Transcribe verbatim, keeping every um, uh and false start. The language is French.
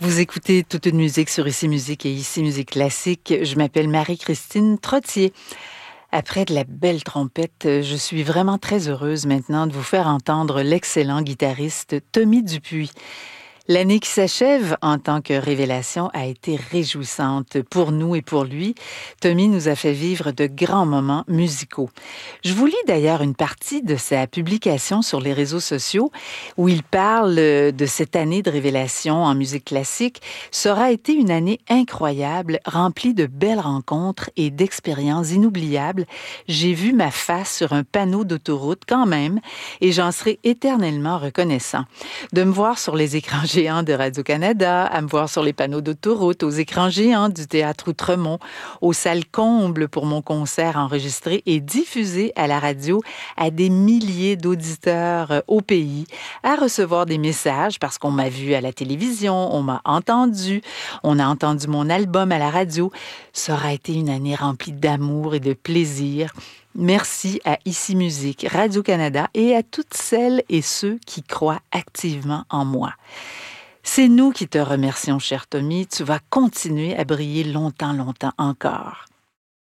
Vous écoutez Toute une musique sur Ici Musique et Ici Musique Classique. Je m'appelle Marie-Christine Trottier. Après de la belle trompette, je suis vraiment très heureuse maintenant de vous faire entendre l'excellent guitariste Tommy Dupuis. L'année qui s'achève en tant que révélation a été réjouissante pour nous et pour lui. Tommy nous a fait vivre de grands moments musicaux. Je vous lis d'ailleurs une partie de sa publication sur les réseaux sociaux où il parle de cette année de révélation en musique classique. Ça aura été une année incroyable, remplie de belles rencontres et d'expériences inoubliables. J'ai vu ma face sur un panneau d'autoroute quand même et j'en serai éternellement reconnaissant. De me voir sur les écrans géants de Radio-Canada, à me voir sur les panneaux d'autoroute, aux écrans géants du Théâtre Outremont, aux salles combles pour mon concert enregistré et diffusé à la radio à des milliers d'auditeurs au pays, à recevoir des messages parce qu'on m'a vu à la télévision, on m'a entendu, on a entendu mon album à la radio. Ça aura été une année remplie d'amour et de plaisir. Merci à Ici Musique, Radio-Canada et à toutes celles et ceux qui croient activement en moi. C'est nous qui te remercions, cher Tommy. Tu vas continuer à briller longtemps, longtemps encore.